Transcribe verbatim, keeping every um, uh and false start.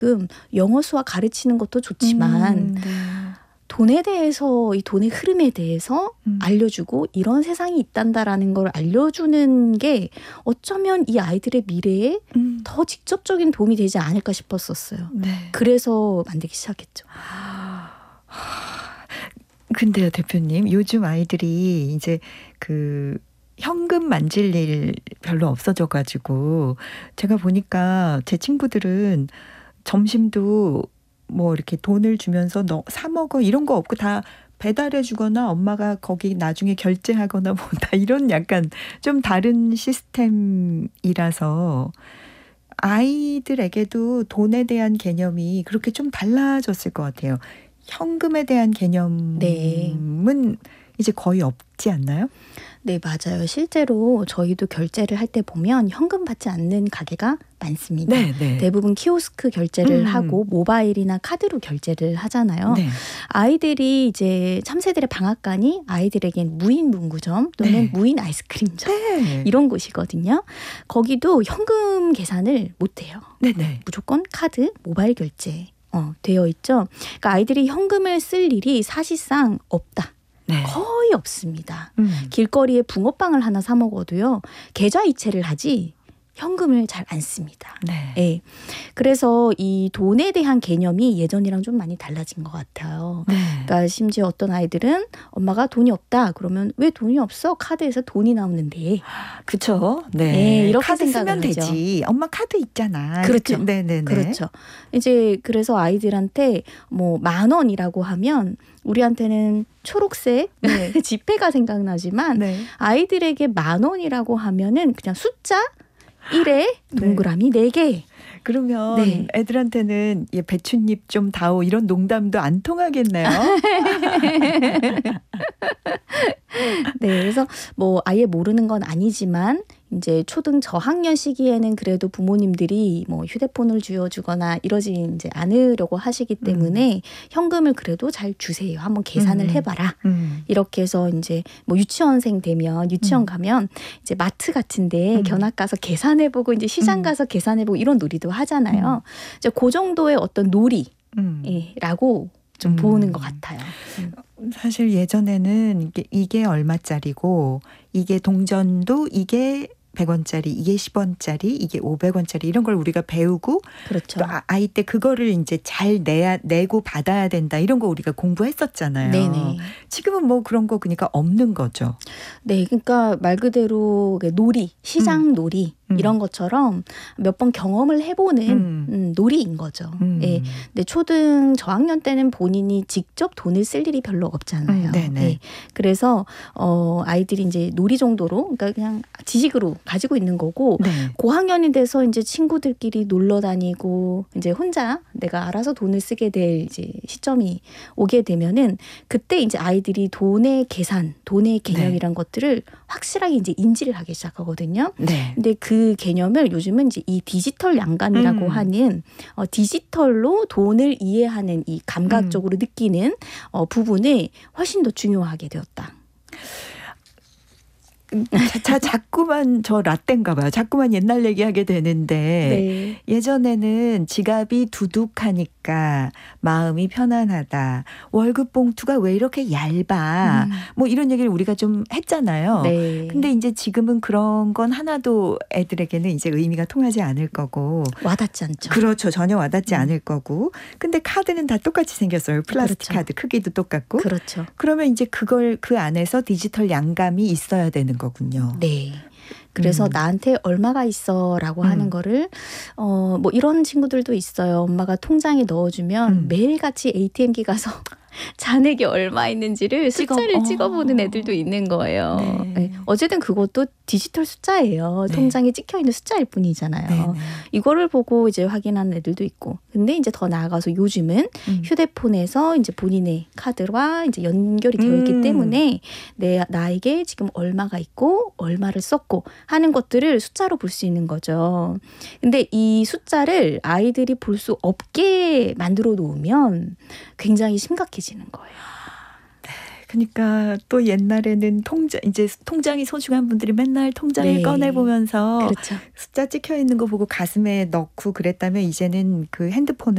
지금 영어 수학 가르치는 것도 좋지만 음, 네. 돈에 대해서 이 돈의 흐름에 대해서 음. 알려주고 이런 세상이 있단다라는 걸 알려주는 게 어쩌면 이 아이들의 미래에 음. 더 직접적인 도움이 되지 않을까 싶었었어요. 네. 그래서 만들기 시작했죠. 근데요, 대표님, 요즘 아이들이 이제 그 현금 만질 일 별로 없어져가지고 제가 보니까 제 친구들은 점심도 뭐 이렇게 돈을 주면서 너 사 먹어 이런 거 없고 다 배달해 주거나 엄마가 거기 나중에 결제하거나 뭐 다 이런 약간 좀 다른 시스템이라서 아이들에게도 돈에 대한 개념이 그렇게 좀 달라졌을 것 같아요. 현금에 대한 개념은 네. 이제 거의 없지 않나요? 네, 맞아요. 실제로 저희도 결제를 할 때 보면 현금 받지 않는 가게가 많습니다. 네, 네. 대부분 키오스크 결제를 음. 하고 모바일이나 카드로 결제를 하잖아요. 네. 아이들이 이제 참새들의 방앗간이 아이들에겐 무인 문구점 또는 네. 무인 아이스크림점 네. 이런 곳이거든요. 거기도 현금 계산을 못해요. 네, 네. 무조건 카드, 모바일 결제 어, 되어 있죠. 그러니까 아이들이 현금을 쓸 일이 사실상 없다. 네. 거의 없습니다. 음. 길거리에 붕어빵을 하나 사 먹어도요. 계좌 이체를 하지 현금을 잘 안 씁니다. 네. 예. 그래서 이 돈에 대한 개념이 예전이랑 좀 많이 달라진 것 같아요. 네. 그러니까 심지어 어떤 아이들은 엄마가 돈이 없다 그러면 왜 돈이 없어? 카드에서 돈이 나오는데. 그렇죠. 네. 네, 이렇게 카드 쓰면 생각을 하죠. 되지. 엄마 카드 있잖아. 그렇죠. 네, 네, 네. 그렇죠. 이제 그래서 아이들한테 뭐 만 원이라고 하면 우리한테는 초록색 네. 지폐가 생각나지만 네. 아이들에게 만 원이라고 하면은 그냥 숫자 일에 동그라미 네 개. 그러면 네. 애들한테는 예, 배춧잎 좀 다오 이런 농담도 안 통하겠네요. 네, 그래서 뭐 아예 모르는 건 아니지만 이제 초등 저학년 시기에는 그래도 부모님들이 뭐 휴대폰을 쥐어주거나 이러지 이제 않으려고 하시기 때문에 음. 현금을 그래도 잘 주세요. 한번 계산을 음. 해봐라. 음. 이렇게 해서 이제 뭐 유치원생 되면 유치원 음. 가면 이제 마트 같은데 음. 견학 가서 계산해보고 이제 시장 음. 가서 계산해보고 이런 놀이도 하잖아요. 음. 이제 그 정도의 어떤 놀이라고 음. 좀 음. 보는 것 같아요. 음. 사실 예전에는 이게, 이게 얼마짜리고 이게 동전도 이게 백 원짜리, 이게 십 원짜리, 이게 오백 원짜리 이런 걸 우리가 배우고 그렇죠. 또 아이 때 그거를 이제 잘 내야 내고 받아야 된다 이런 거 우리가 공부했었잖아요. 네네. 지금은 뭐 그런 거 그러니까 없는 거죠. 네, 그러니까 말 그대로 놀이, 시장 음. 놀이 음. 이런 것처럼 몇 번 경험을 해보는 음. 음, 놀이인 거죠. 음. 예. 근데 초등 저학년 때는 본인이 직접 돈을 쓸 일이 별로 없잖아요. 음. 네네. 예. 그래서 어, 아이들이 이제 놀이 정도로, 그러니까 그냥 지식으로 가지고 있는 거고, 네. 고학년이 돼서 이제 친구들끼리 놀러 다니고 이제 혼자 내가 알아서 돈을 쓰게 될 이제 시점이 오게 되면은 그때 이제 아이들이 돈의 계산, 돈의 개념이란 네. 것들을 확실하게 이제 인지를 하기 시작하거든요. 네. 근데 그 개념을 요즘은 이제 이 디지털 양감이라고 음. 하는 어, 디지털로 돈을 이해하는 이 감각적으로 음. 느끼는 어, 부분이 훨씬 더 중요하게 되었다. 자, 자, 자꾸만 저 라떼인가 봐요. 자꾸만 옛날 얘기하게 되는데 네. 예전에는 지갑이 두둑하니까 마음이 편안하다. 월급 봉투가 왜 이렇게 얇아. 음. 뭐 이런 얘기를 우리가 좀 했잖아요. 네. 근데 이제 지금은 그런 건 하나도 애들에게는 이제 의미가 통하지 않을 거고. 와닿지 않죠. 그렇죠. 전혀 와닿지 음. 않을 거고. 근데 카드는 다 똑같이 생겼어요. 플라스틱 그렇죠. 카드 크기도 똑같고. 그렇죠. 그러면 이제 그걸 그 안에서 디지털 양감이 있어야 되는 거군요. 네. 그래서 음. 나한테 얼마가 있어라고 음. 하는 거를 어, 뭐 이런 친구들도 있어요. 엄마가 통장에 넣어주면 음. 매일같이 에이티엠기 가서 잔액이 얼마 있는지를 찍어, 숫자를 어. 찍어보는 애들도 있는 거예요. 네. 네. 어쨌든 그것도 디지털 숫자예요. 네. 통장에 찍혀있는 숫자일 뿐이잖아요. 네. 이거를 보고 이제 확인하는 애들도 있고. 근데 이제 더 나아가서 요즘은 음. 휴대폰에서 이제 본인의 카드와 이제 연결이 되어 있기 음. 때문에 내, 나에게 지금 얼마가 있고 얼마를 썼고 하는 것들을 숫자로 볼 수 있는 거죠. 근데 이 숫자를 아이들이 볼 수 없게 만들어 놓으면 굉장히 심각해지는 거예요. 그러니까 또 옛날에는 통장 이제 통장이 소중한 분들이 맨날 통장을 네. 꺼내 보면서 그렇죠. 숫자 찍혀 있는 거 보고 가슴에 넣고 그랬다면 이제는 그 핸드폰을